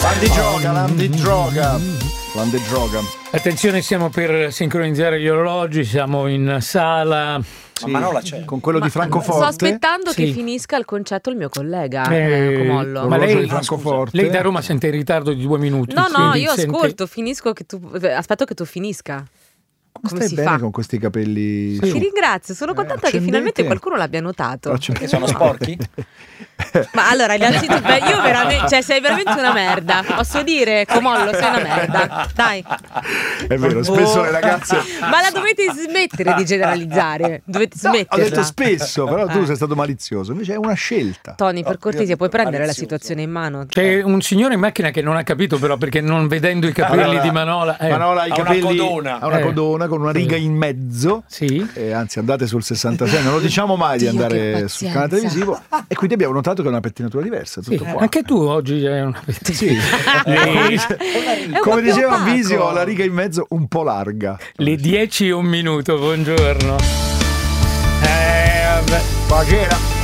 Landidroga. Attenzione, stiamo per sincronizzare gli orologi, siamo in sala. Sì, ma Manola c'è. Con quello di Francoforte. Sto aspettando che finisca il concetto il mio collega Comollo. Ma lei, di Francoforte. lei da Roma sente in ritardo di 2 minuti. No, io ascolto, finisco che tu. Aspetto che tu finisca. Come stai si bene fa? con questi capelli? Ti ringrazio, sono contenta che finalmente qualcuno l'abbia notato. Che sono sporchi? Ma allora, innanzitutto, io veramente, cioè, sei veramente una merda. Posso dire, Comollo, sei una merda. Dai. È vero, spesso le ragazze. Ma la dovete smettere di generalizzare. Dovete smetterla. Ho detto spesso, però tu sei stato malizioso. Invece è una scelta. Tony, per cortesia, puoi prendere la situazione in mano? C'è un signore in macchina che non ha capito, però, perché non vedendo i capelli di Manola. Manola ha i capelli. Ha una codona con una riga in mezzo. Sì. Anzi, andate sul 66, non lo diciamo mai di andare sul canale televisivo. E quindi abbiamo notato che è una pettinatura diversa. Tutto qua. Anche tu oggi hai una pettinatura. Sì. Come diceva Visio, la riga in mezzo un po' larga. Le 10 e un minuto, buongiorno. Vabbè. Ma che era?